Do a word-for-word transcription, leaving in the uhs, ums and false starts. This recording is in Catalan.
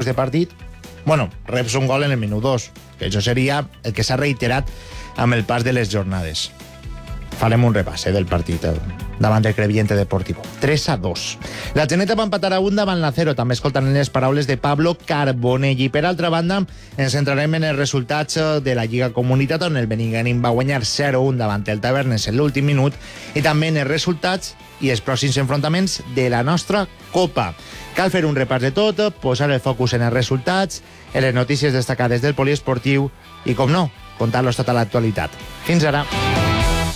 de partit, bueno, reps un gol en el minut dos, que això seria el que s'ha reiterat amb el pas de les jornades. Farem un repàs eh, del partit eh, davant del Crevillente Deportivo. tres a dos. La Geneta va empatar a un davant la zero. També escoltant les paraules de Pablo Carbonell. I per altra banda, ens centrarem en els resultats de la Lliga Comunitat, on el Benigànim va guanyar zero a un davant el Tavernes en l'últim minut, i també en els resultats i els pròxims enfrontaments de la nostra Copa. Cal fer un repàs de tot, posar el focus en els resultats, en les notícies destacades del poliesportiu i, com no, contar-los tota l'actualitat. Fins ara.